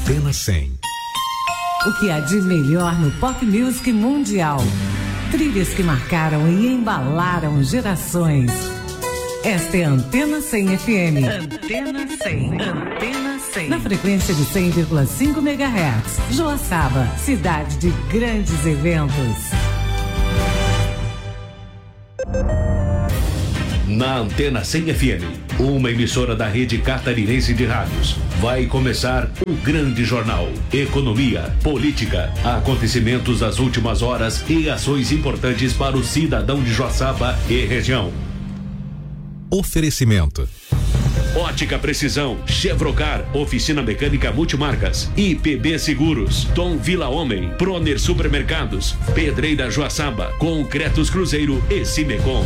Antena 100. O que há de melhor no pop music mundial? Trilhas que marcaram e embalaram gerações. Esta é a Antena 100 FM. Antena 100. Antena 100. Na frequência de 100,5 MHz. Joaçaba, cidade de grandes eventos. Na Antena 100 FM, uma emissora da rede catarinense de rádios, vai começar o grande jornal. Economia, política, acontecimentos das últimas horas e ações importantes para o cidadão de Joaçaba e região. Oferecimento: Ótica Precisão, Chevrocar, Oficina Mecânica Multimarcas, IPB Seguros, Tom Vila Homem, Proner Supermercados, Pedreira Joaçaba, Concretos Cruzeiro e Cimecom.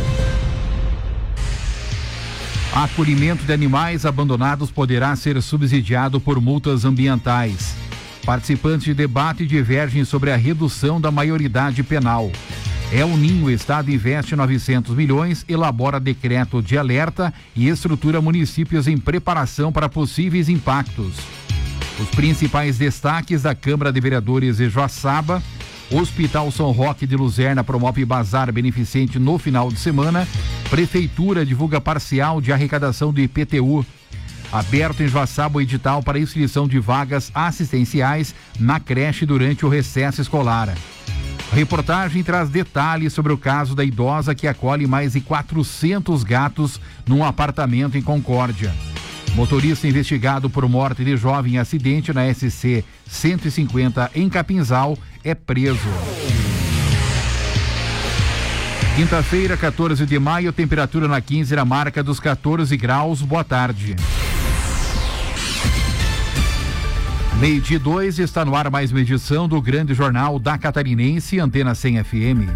Acolhimento de animais abandonados poderá ser subsidiado por multas ambientais. Participantes de debate divergem sobre a redução da maioridade penal. El Ninho, o Estado investe 900 milhões, elabora decreto de alerta e estrutura municípios em preparação para possíveis impactos. Os principais destaques da Câmara de Vereadores de Joaçaba: Hospital São Roque de Luzerna promove bazar beneficente no final de semana. Prefeitura divulga parcial de arrecadação do IPTU. Aberto em Joaçaba o edital para inscrição de vagas assistenciais na creche durante o recesso escolar. A reportagem traz detalhes sobre o caso da idosa que acolhe mais de 400 gatos num apartamento em Concórdia. Motorista investigado por morte de jovem em acidente na SC 150 em Capinzal é preso. Quinta-feira, 14 de maio, temperatura na 15 na marca dos 14 graus. Boa tarde. 12:02, está no ar mais uma edição do Grande Jornal da Catarinense, Antena 100 FM.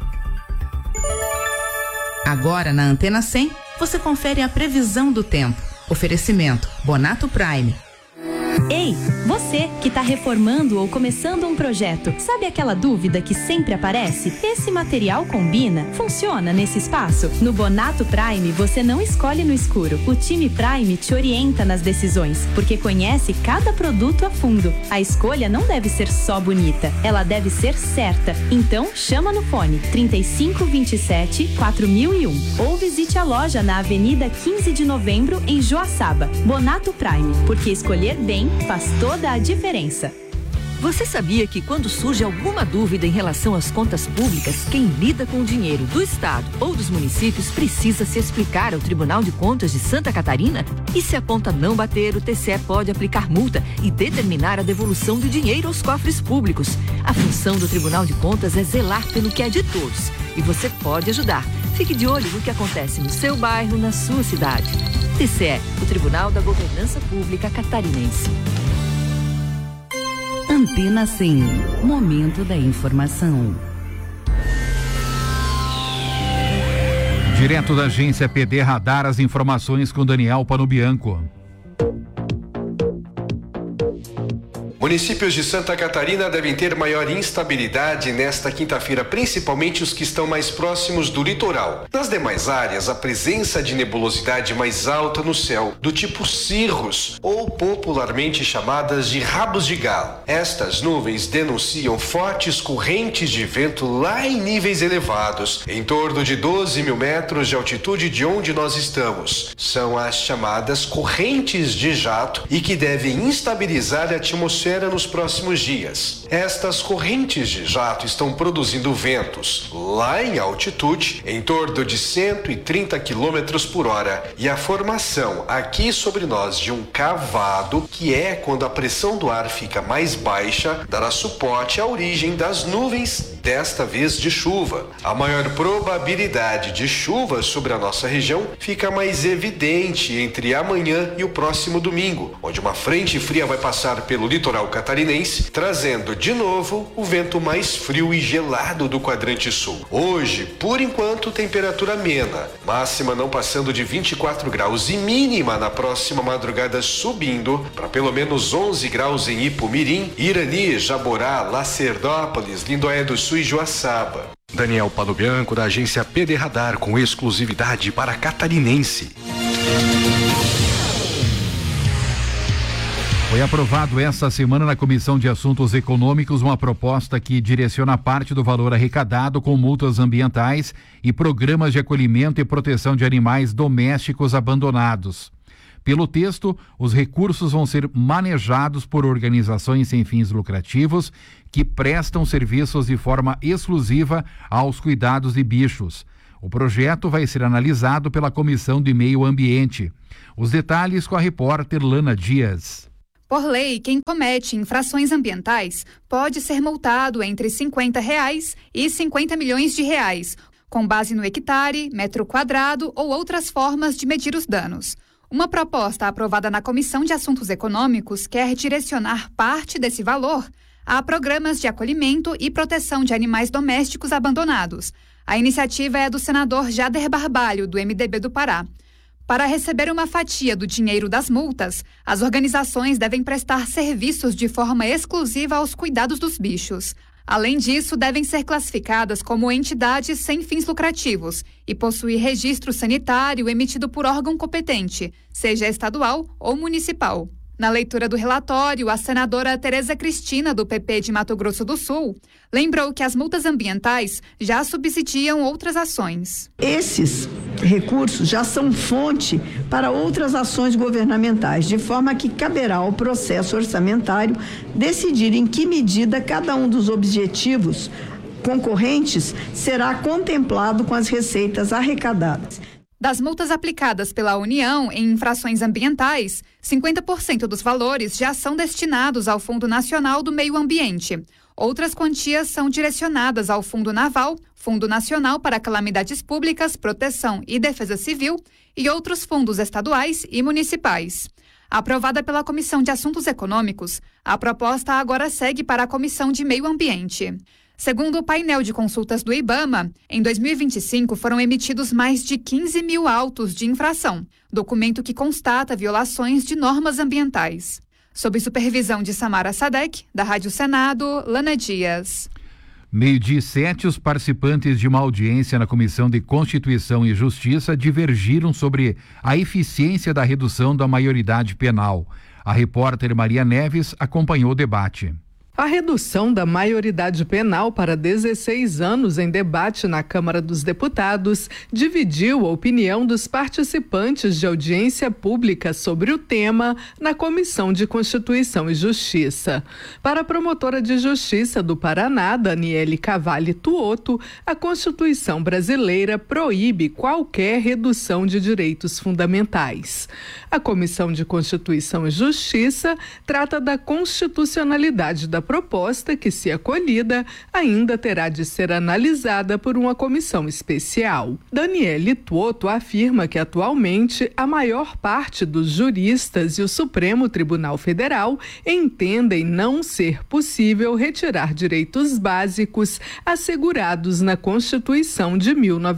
Agora na Antena 100, você confere a previsão do tempo. Oferecimento: Bonato Prime. Ei, você que está reformando ou começando um projeto, sabe aquela dúvida que sempre aparece? Esse material combina? Funciona nesse espaço? No Bonato Prime, você não escolhe no escuro. O time Prime te orienta nas decisões, porque conhece cada produto a fundo. A escolha não deve ser só bonita, ela deve ser certa. Então, chama no fone 3527-4001 ou visite a loja na Avenida 15 de Novembro, em Joaçaba. Bonato Prime, porque escolher bem faz toda a diferença. Você sabia que quando surge alguma dúvida em relação às contas públicas, quem lida com o dinheiro do Estado ou dos municípios precisa se explicar ao Tribunal de Contas de Santa Catarina? E se a conta não bater, o TCE pode aplicar multa e determinar a devolução do dinheiro aos cofres públicos. A função do Tribunal de Contas é zelar pelo que é de todos. E você pode ajudar. Fique de olho no que acontece no seu bairro, na sua cidade. TCE, o Tribunal da Governança Pública Catarinense. Antena 100, momento da informação. Direto da agência PD Radar, as informações com Daniel Panobianco. Municípios de Santa Catarina devem ter maior instabilidade nesta quinta-feira, principalmente os que estão mais próximos do litoral. Nas demais áreas, a presença de nebulosidade mais alta no céu, do tipo cirros, ou popularmente chamadas de rabos de galo. Estas nuvens denunciam fortes correntes de vento lá em níveis elevados, em torno de 12 mil metros de altitude de onde nós estamos. São as chamadas correntes de jato e que devem instabilizar a atmosfera nos próximos dias. Estas correntes de jato estão produzindo ventos lá em altitude em torno de 130 km por hora e a formação aqui sobre nós de um cavado, que é quando a pressão do ar fica mais baixa, dará suporte à origem das nuvens, desta vez de chuva. A maior probabilidade de chuva sobre a nossa região fica mais evidente entre amanhã e o próximo domingo, onde uma frente fria vai passar pelo litoral catarinense, trazendo de novo o vento mais frio e gelado do quadrante sul. Hoje, por enquanto, temperatura amena, máxima não passando de 24 graus e mínima na próxima madrugada subindo para pelo menos 11 graus em Ipumirim, Irani, Jaborá, Lacerdópolis, Lindoé do Sul e Joaçaba. Daniel Panobianco, da agência PD Radar, com exclusividade para Catarinense. Foi aprovado esta semana na Comissão de Assuntos Econômicos uma proposta que direciona parte do valor arrecadado com multas ambientais e programas de acolhimento e proteção de animais domésticos abandonados. Pelo texto, os recursos vão ser manejados por organizações sem fins lucrativos que prestam serviços de forma exclusiva aos cuidados de bichos. O projeto vai ser analisado pela Comissão de Meio Ambiente. Os detalhes com a repórter Lana Dias. Por lei, quem comete infrações ambientais pode ser multado entre R$50 e R$50 milhões, com base no hectare, metro quadrado ou outras formas de medir os danos. Uma proposta aprovada na Comissão de Assuntos Econômicos quer direcionar parte desse valor a programas de acolhimento e proteção de animais domésticos abandonados. A iniciativa é do senador Jader Barbalho, do MDB do Pará. Para receber uma fatia do dinheiro das multas, as organizações devem prestar serviços de forma exclusiva aos cuidados dos bichos. Além disso, devem ser classificadas como entidades sem fins lucrativos e possuir registro sanitário emitido por órgão competente, seja estadual ou municipal. Na leitura do relatório, a senadora Tereza Cristina, do PP de Mato Grosso do Sul, lembrou que as multas ambientais já subsidiam outras ações. Esses recursos já são fonte para outras ações governamentais, de forma que caberá ao processo orçamentário decidir em que medida cada um dos objetivos concorrentes será contemplado com as receitas arrecadadas. Das multas aplicadas pela União em infrações ambientais, 50% dos valores já são destinados ao Fundo Nacional do Meio Ambiente. Outras quantias são direcionadas ao Fundo Naval, Fundo Nacional para Calamidades Públicas, Proteção e Defesa Civil e outros fundos estaduais e municipais. Aprovada pela Comissão de Assuntos Econômicos, a proposta agora segue para a Comissão de Meio Ambiente. Segundo o painel de consultas do IBAMA, em 2025 foram emitidos mais de 15 mil autos de infração, documento que constata violações de normas ambientais. Sob supervisão de Samara Sadek, da Rádio Senado, Lana Dias. 12:07, os participantes de uma audiência na Comissão de Constituição e Justiça divergiram sobre a eficiência da redução da maioridade penal. A repórter Maria Neves acompanhou o debate. A redução da maioridade penal para 16 anos em debate na Câmara dos Deputados dividiu a opinião dos participantes de audiência pública sobre o tema na Comissão de Constituição e Justiça. Para a promotora de Justiça do Paraná, Daniele Cavalli Tuotto, a Constituição brasileira proíbe qualquer redução de direitos fundamentais. A Comissão de Constituição e Justiça trata da constitucionalidade da proposta que, se acolhida, ainda terá de ser analisada por uma comissão especial. Daniele Tuotto afirma que, atualmente, a maior parte dos juristas e o Supremo Tribunal Federal entendem não ser possível retirar direitos básicos assegurados na Constituição de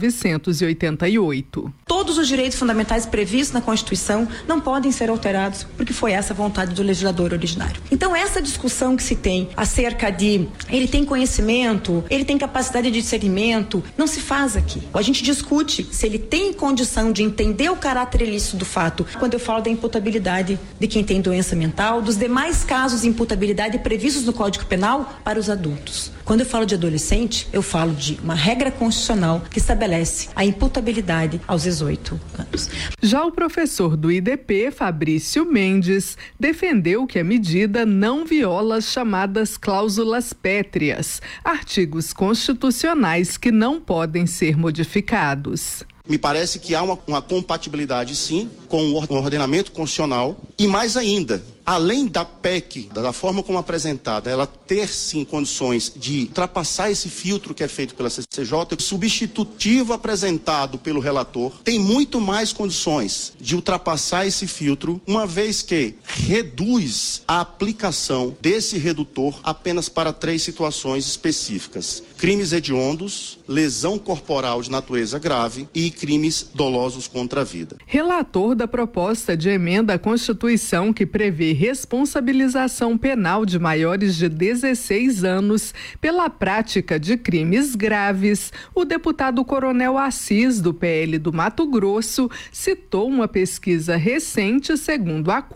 1988. Todos os direitos fundamentais previstos na Constituição não podem ser alterados, porque foi essa a vontade do legislador originário. Então, essa discussão que se tem acerca de ele tem conhecimento, ele tem capacidade de discernimento, não se faz aqui. A gente discute se ele tem condição de entender o caráter ilícito do fato, quando eu falo da imputabilidade de quem tem doença mental, dos demais casos de imputabilidade previstos no Código Penal para os adultos. Quando eu falo de adolescente, eu falo de uma regra constitucional que estabelece a imputabilidade aos 18 anos. Já o professor do IDP, Fabrício Mendes, defendeu que a medida não viola as chamadas cláusulas pétreas, artigos constitucionais que não podem ser modificados. Me parece que há uma compatibilidade, sim, com o ordenamento constitucional e, mais ainda, além da PEC, da forma como apresentada, ela ter, sim, condições de ultrapassar esse filtro que é feito pela CCJ, o substitutivo apresentado pelo relator tem muito mais condições de ultrapassar esse filtro, uma vez que reduz a aplicação desse redutor apenas para 3 situações específicas: crimes hediondos, lesão corporal de natureza grave e crimes dolosos contra a vida. Relator da proposta de emenda à Constituição que prevê responsabilização penal de maiores de 16 anos pela prática de crimes graves, o deputado Coronel Assis, do PL do Mato Grosso, citou uma pesquisa recente segundo a qual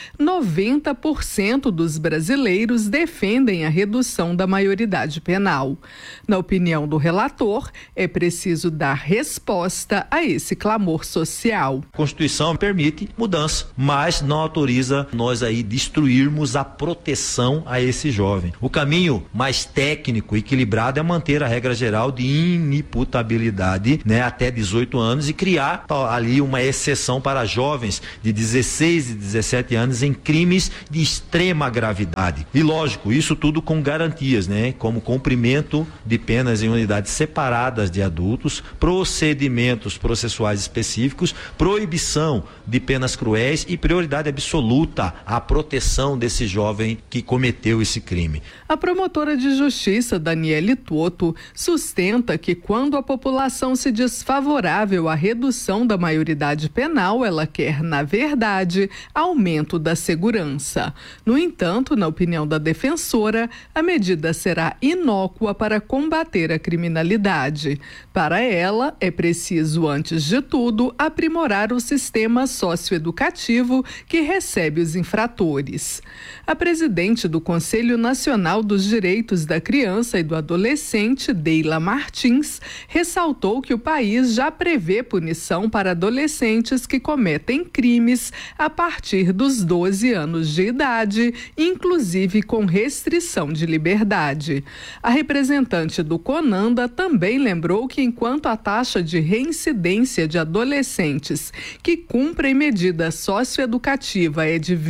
90% dos brasileiros defendem a redução da maioridade penal. Na opinião do relator, é preciso dar resposta a esse clamor social. A Constituição permite mudança, mas não autoriza nós aí destruirmos a proteção a esse jovem. O caminho mais técnico, equilibrado, é manter a regra geral de inimputabilidade, até 18 anos e criar ali uma exceção para jovens de 16 e 17 anos em crimes de extrema gravidade. E lógico, isso tudo com garantias, como cumprimento de penas em unidades separadas de adultos, procedimentos processuais específicos, proibição de penas cruéis e prioridade absoluta à proteção desse jovem que cometeu esse crime. A promotora de justiça, Daniele Tuoto, sustenta que quando a população se diz favorável à redução da maioridade penal, ela quer, na verdade, aumento da segurança. No entanto, na opinião da defensora, a medida será inócua para combater a criminalidade. Para ela, é preciso, antes de tudo, aprimorar o sistema socioeducativo que recebe os infratores. A presidente do Conselho Nacional dos Direitos da Criança e do Adolescente, Deila Martins, ressaltou que o país já prevê punição para adolescentes que cometem crimes a partir dos 12 anos de idade, inclusive com restrição de liberdade. A representante do CONANDA também lembrou que enquanto a taxa de reincidência de adolescentes que cumprem medida socioeducativa é de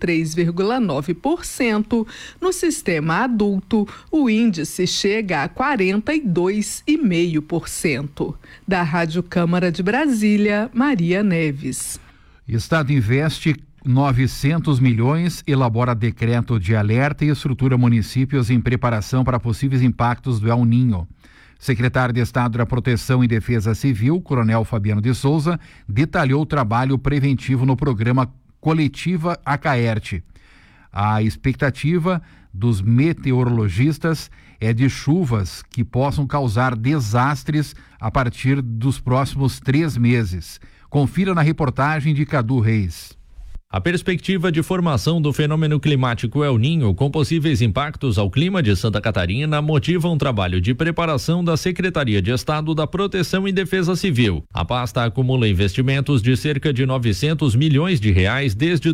23,9%, no sistema adulto o índice chega a 42,5%. Da Rádio Câmara de Brasília, Maria Neves. Estado investe 900 milhões, elabora decreto de alerta e estrutura municípios em preparação para possíveis impactos do El Niño. Secretário de Estado da Proteção e Defesa Civil, Coronel Fabiano de Souza, detalhou o trabalho preventivo no programa Coletiva Acaerte. A expectativa dos meteorologistas é de chuvas que possam causar desastres a partir dos próximos 3 meses. Confira na reportagem de Cadu Reis. A perspectiva de formação do fenômeno climático El Niño, com possíveis impactos ao clima de Santa Catarina, motiva um trabalho de preparação da Secretaria de Estado da Proteção e Defesa Civil. A pasta acumula investimentos de cerca de 900 milhões de reais desde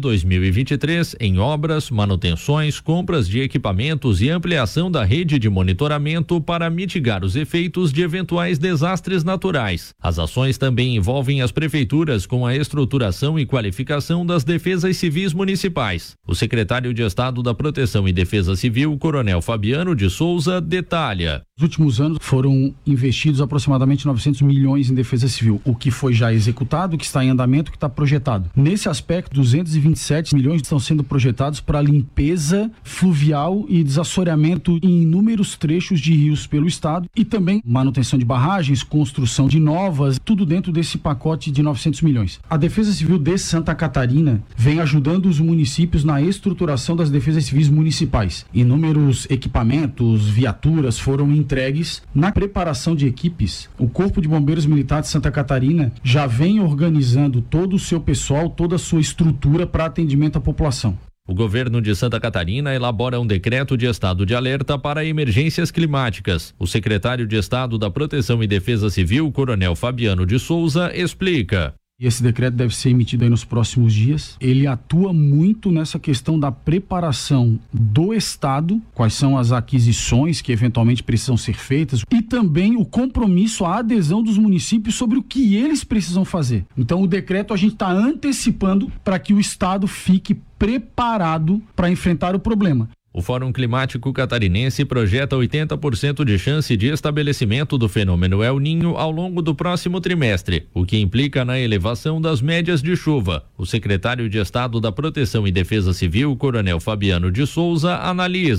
2023 em obras, manutenções, compras de equipamentos e ampliação da rede de monitoramento para mitigar os efeitos de eventuais desastres naturais. As ações também envolvem as prefeituras com a estruturação e qualificação das defesas civis municipais. O secretário de Estado da Proteção e Defesa Civil, Coronel Fabiano de Souza, detalha. Nos últimos anos foram investidos aproximadamente 900 milhões em defesa civil, o que foi já executado, o que está em andamento, o que está projetado. Nesse aspecto, 227 milhões estão sendo projetados para limpeza fluvial e desassoreamento em inúmeros trechos de rios pelo estado e também manutenção de barragens, construção de novas, tudo dentro desse pacote de 900 milhões. A Defesa Civil de Santa Catarina vem ajudando os municípios na estruturação das defesas civis municipais. Inúmeros equipamentos, viaturas foram entregues. Na preparação de equipes, o Corpo de Bombeiros Militar de Santa Catarina já vem organizando todo o seu pessoal, toda a sua estrutura para atendimento à população. O governo de Santa Catarina elabora um decreto de estado de alerta para emergências climáticas. O secretário de Estado da Proteção e Defesa Civil, Coronel Fabiano de Souza, explica. E esse decreto deve ser emitido aí nos próximos dias. Ele atua muito nessa questão da preparação do Estado, quais são as aquisições que eventualmente precisam ser feitas e também o compromisso, a adesão dos municípios sobre o que eles precisam fazer. Então o decreto a gente está antecipando para que o Estado fique preparado para enfrentar o problema. O Fórum Climático Catarinense projeta 80% de chance de estabelecimento do fenômeno El Niño ao longo do próximo trimestre, o que implica na elevação das médias de chuva. O secretário de Estado da Proteção e Defesa Civil, Coronel Fabiano de Souza, analisa.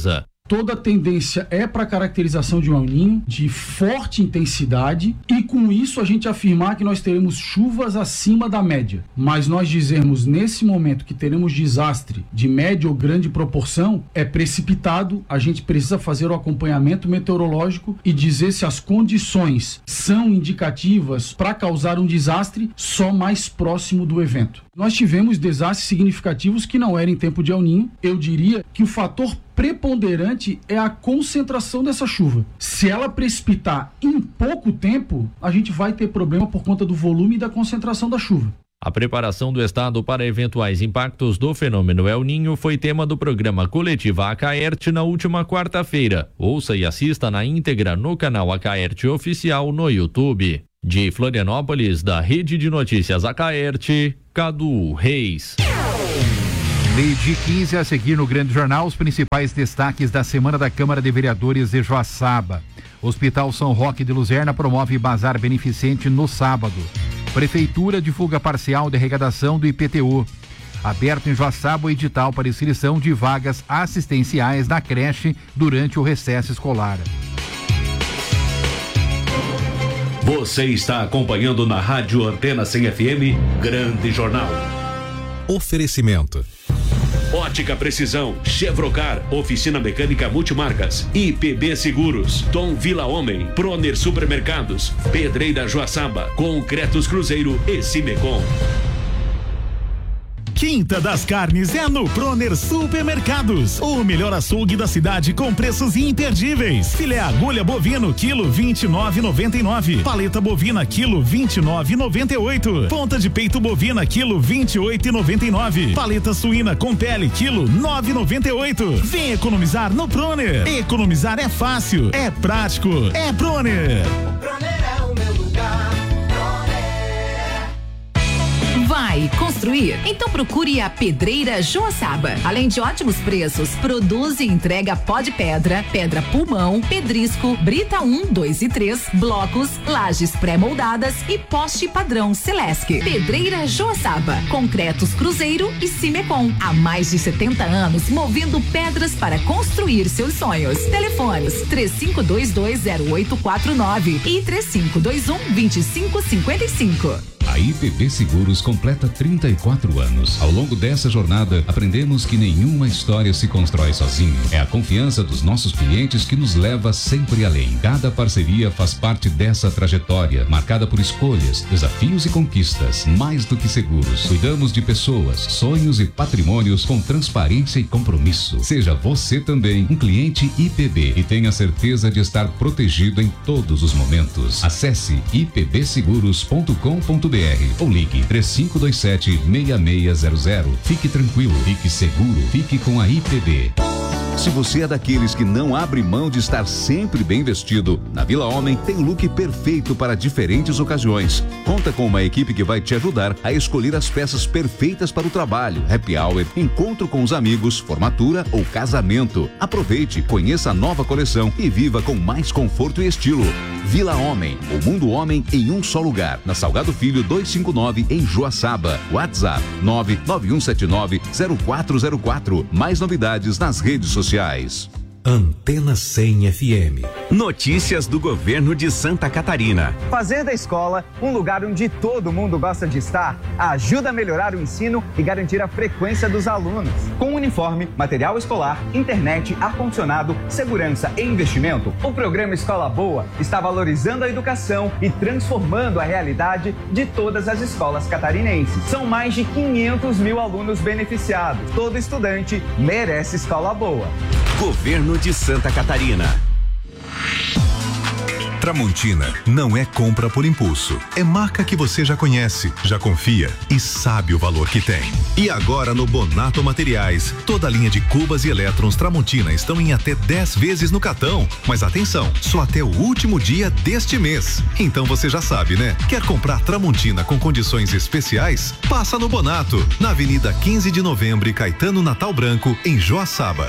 Toda a tendência é para a caracterização de um El Niño de forte intensidade e com isso a gente afirmar que nós teremos chuvas acima da média. Mas nós dizermos nesse momento que teremos desastre de média ou grande proporção é precipitado. A gente precisa fazer o acompanhamento meteorológico e dizer se as condições são indicativas para causar um desastre só mais próximo do evento. Nós tivemos desastres significativos que não eram em tempo de El Niño. Eu diria que o fator preponderante é a concentração dessa chuva. Se ela precipitar em pouco tempo, a gente vai ter problema por conta do volume e da concentração da chuva. A preparação do estado para eventuais impactos do fenômeno El Niño foi tema do programa Coletiva Acaerte na última quarta-feira. Ouça e assista na íntegra no canal Acaerte Oficial no YouTube. De Florianópolis, da Rede de Notícias Acaerte, Cadu Reis. Meio-dia 15, a seguir no Grande Jornal, os principais destaques da semana da Câmara de Vereadores de Joaçaba. Hospital São Roque de Luzerna promove bazar beneficente no sábado. Prefeitura divulga parcial de arrecadação do IPTU. Aberto em Joaçaba o edital para inscrição de vagas assistenciais na creche durante o recesso escolar. Você está acompanhando na Rádio Antena 100 FM, Grande Jornal. Oferecimento. Ótica Precisão, Chevrocar, Oficina Mecânica Multimarcas, IPB Seguros, Tom Vila Homem, Proner Supermercados, Pedreira Joaçaba, Concretos Cruzeiro e Cimecom. Quinta das Carnes é no Proner Supermercados. O melhor açougue da cidade com preços imperdíveis. Filé agulha bovino, quilo 29,99. Paleta bovina, quilo 29,98. Ponta de peito bovina, quilo 28,99. Paleta suína com pele, quilo 9,98. Vem economizar no Proner. Economizar é fácil, é prático, é Proner. O Proner é o meu lugar. Vai construir? Então procure a Pedreira Joaçaba. Além de ótimos preços, produz e entrega pó de pedra, pedra pulmão, pedrisco, brita 1, 2 e 3, blocos, lajes pré-moldadas e poste padrão Celesc. Pedreira Joaçaba, Concretos Cruzeiro e Cimecom. Há mais de 70 anos movendo pedras para construir seus sonhos. Telefones 35220849 e 3521-2555. A IPB Seguros completa 34 anos. Ao longo dessa jornada, aprendemos que nenhuma história se constrói sozinho. É a confiança dos nossos clientes que nos leva sempre além. Cada parceria faz parte dessa trajetória, marcada por escolhas, desafios e conquistas. Mais do que seguros, cuidamos de pessoas, sonhos e patrimônios com transparência e compromisso. Seja você também um cliente IPB e tenha certeza de estar protegido em todos os momentos. Acesse ipbseguros.com.br ou ligue 3527-6600. Fique tranquilo, fique seguro, fique com a IPB. Se você é daqueles que não abre mão de estar sempre bem vestido, na Vila Homem tem look perfeito para diferentes ocasiões. Conta com uma equipe que vai te ajudar a escolher as peças perfeitas para o trabalho, happy hour, encontro com os amigos, formatura ou casamento. Aproveite, conheça a nova coleção e viva com mais conforto e estilo. Vila Homem, o mundo homem em um só lugar. Na Salgado Filho 259 em Joaçaba. WhatsApp 991790404. Mais novidades nas redes sociais. Antena 100 FM. Notícias do governo de Santa Catarina. Fazer da escola um lugar onde todo mundo gosta de estar ajuda a melhorar o ensino e garantir a frequência dos alunos. Com uniforme, material escolar, internet, ar-condicionado, segurança e investimento, o programa Escola Boa está valorizando a educação e transformando a realidade de todas as escolas catarinenses. São mais de 500 mil alunos beneficiados. Todo estudante merece escola boa. Governo de Santa Catarina. Tramontina não é compra por impulso. É marca que você já conhece, já confia e sabe o valor que tem. E agora no Bonato Materiais, toda a linha de cubas e elétrons Tramontina estão em até 10 vezes no cartão. Mas atenção, só até o último dia deste mês. Então você já sabe, né? Quer comprar Tramontina com condições especiais? Passa no Bonato, na Avenida 15 de Novembro e Caetano Natal Branco, em Joaçaba.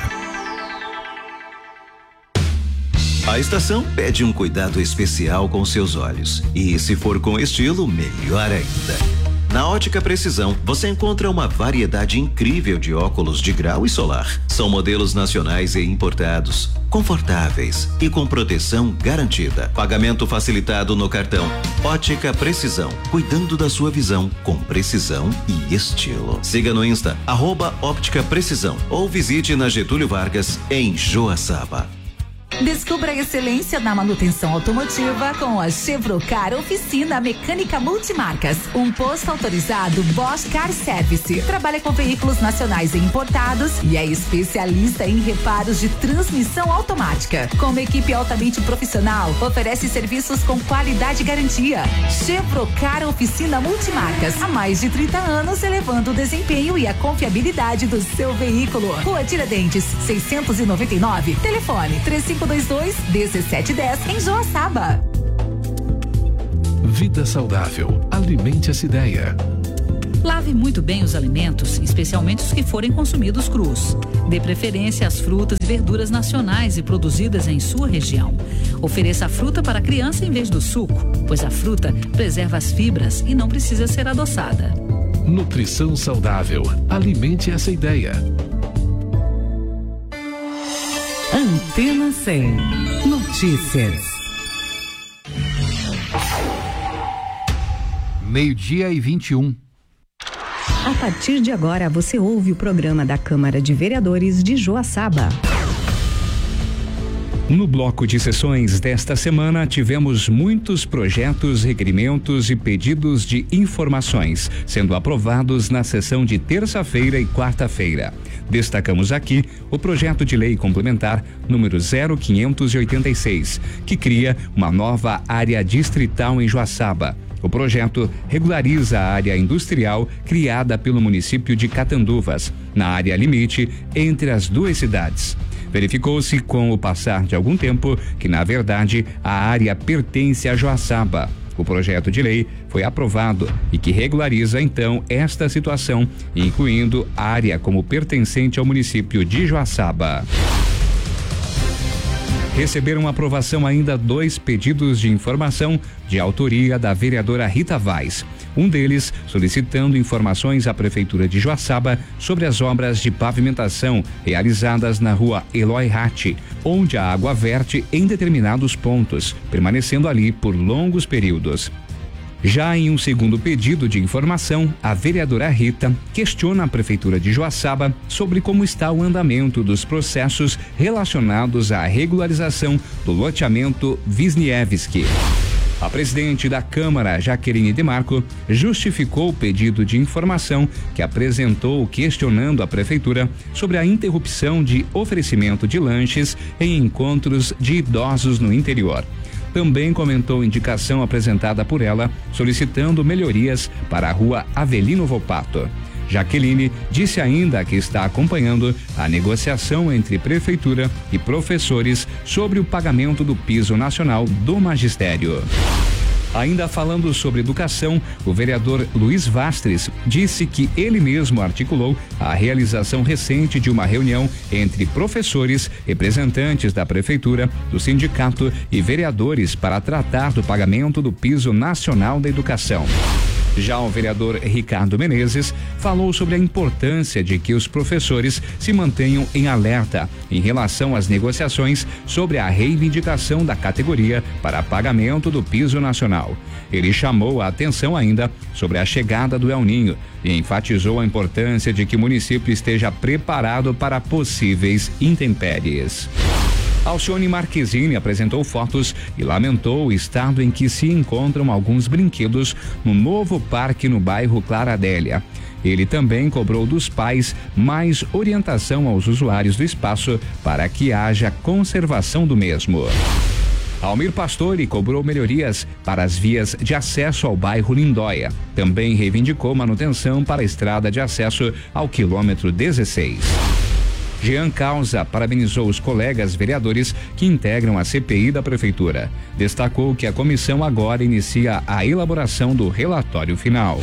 A estação pede um cuidado especial com seus olhos. E se for com estilo, melhor ainda. Na Ótica Precisão, você encontra uma variedade incrível de óculos de grau e solar. São modelos nacionais e importados, confortáveis e com proteção garantida. Pagamento facilitado no cartão. Ótica Precisão, cuidando da sua visão com precisão e estilo. Siga no Insta, @Óptica Precisão, ou visite na Getúlio Vargas, em Joaçaba. Descubra a excelência na manutenção automotiva com a Chevrocar Oficina Mecânica Multimarcas. Um posto autorizado Bosch Car Service. Trabalha com veículos nacionais e importados e é especialista em reparos de transmissão automática. Com uma equipe altamente profissional, oferece serviços com qualidade e garantia. Chevrocar Oficina Multimarcas. Há mais de 30 anos, elevando o desempenho e a confiabilidade do seu veículo. Rua Tiradentes, 699. Telefone 3522-1710 em Joaçaba. Vida saudável. Alimente essa ideia. Lave muito bem os alimentos, especialmente os que forem consumidos crus. Dê preferência às frutas e verduras nacionais e produzidas em sua região. Ofereça a fruta para a criança em vez do suco, pois a fruta preserva as fibras e não precisa ser adoçada. Nutrição saudável. Alimente essa ideia. Antena 100. Notícias. 12:21. A partir de agora, você ouve o programa da Câmara de Vereadores de Joaçaba. No bloco de sessões desta semana, tivemos muitos projetos, requerimentos e pedidos de informações sendo aprovados na sessão de terça-feira e quarta-feira. Destacamos aqui o projeto de lei complementar número 0586, que cria uma nova área distrital em Joaçaba. O projeto regulariza a área industrial criada pelo município de Catanduvas, na área limite entre as duas cidades. Verificou-se com o passar de algum tempo que, na verdade, a área pertence a Joaçaba. O projeto de lei foi aprovado e que regulariza, então, esta situação, incluindo a área como pertencente ao município de Joaçaba. Receberam aprovação ainda 2 pedidos de informação de autoria da vereadora Rita Vaz. Um deles solicitando informações à Prefeitura de Joaçaba sobre as obras de pavimentação realizadas na rua Eloy Ratti, onde a água verte em determinados pontos, permanecendo ali por longos períodos. Já em um segundo pedido de informação, a vereadora Rita questiona a Prefeitura de Joaçaba sobre como está o andamento dos processos relacionados à regularização do loteamento Wisniewski. A presidente da Câmara, Jaqueline Demarco, justificou o pedido de informação que apresentou questionando a Prefeitura sobre a interrupção de oferecimento de lanches em encontros de idosos no interior. Também comentou indicação apresentada por ela solicitando melhorias para a rua Avelino Volpato. Jaqueline disse ainda que está acompanhando a negociação entre Prefeitura e professores sobre o pagamento do piso nacional do magistério. Ainda falando sobre educação, o vereador Luiz Vastres disse que ele mesmo articulou a realização recente de uma reunião entre professores, representantes da Prefeitura, do sindicato e vereadores para tratar do pagamento do piso nacional da educação. Já o vereador Ricardo Menezes falou sobre a importância de que os professores se mantenham em alerta em relação às negociações sobre a reivindicação da categoria para pagamento do piso nacional. Ele chamou a atenção ainda sobre a chegada do El Ninho e enfatizou a importância de que o município esteja preparado para possíveis intempéries. Alcione Marquezine apresentou fotos e lamentou o estado em que se encontram alguns brinquedos no novo parque no bairro Clara Adélia. Ele também cobrou dos pais mais orientação aos usuários do espaço para que haja conservação do mesmo. Almir Pastore cobrou melhorias para as vias de acesso ao bairro Lindóia. Também reivindicou manutenção para a estrada de acesso ao quilômetro 16. Jean Causa parabenizou os colegas vereadores que integram a CPI da Prefeitura. Destacou que a comissão agora inicia a elaboração do relatório final.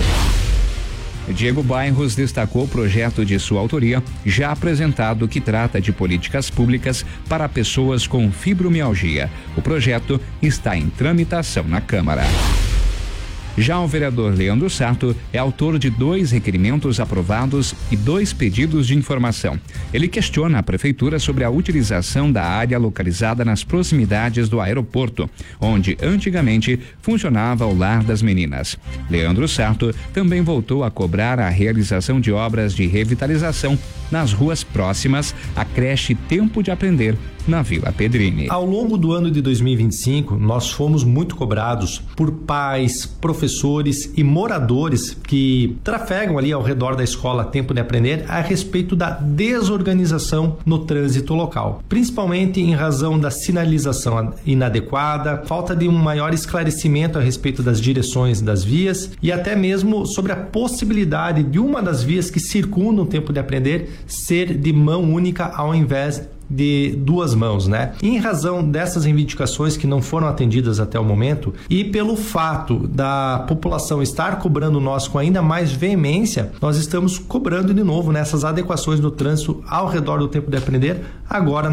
Diego Bairros destacou o projeto de sua autoria, já apresentado, que trata de políticas públicas para pessoas com fibromialgia. O projeto está em tramitação na Câmara. Já o vereador Leandro Sarto é autor de 2 requerimentos aprovados e 2 pedidos de informação. Ele questiona a prefeitura sobre a utilização da área localizada nas proximidades do aeroporto, onde antigamente funcionava o Lar das Meninas. Leandro Sarto também voltou a cobrar a realização de obras de revitalização nas ruas próximas à creche Tempo de Aprender, na Vila Pedrini. Ao longo do ano de 2025, nós fomos muito cobrados por pais, professores e moradores que trafegam ali ao redor da escola Tempo de Aprender a respeito da desorganização no trânsito local, principalmente em razão da sinalização inadequada, falta de um maior esclarecimento a respeito das direções das vias e até mesmo sobre a possibilidade de uma das vias que circundam o Tempo de Aprender ser de mão única ao invés de 2 mãos, né? Em razão dessas reivindicações que não foram atendidas até o momento e pelo fato da população estar cobrando nós com ainda mais veemência, nós estamos cobrando de novo nessas adequações do trânsito ao redor do Tempo de Aprender, agora